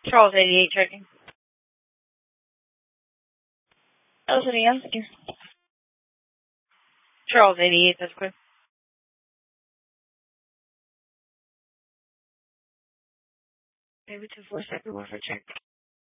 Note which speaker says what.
Speaker 1: Charles 88 checking. That was any else? Charles 88, that's good. Maybe 247 for check.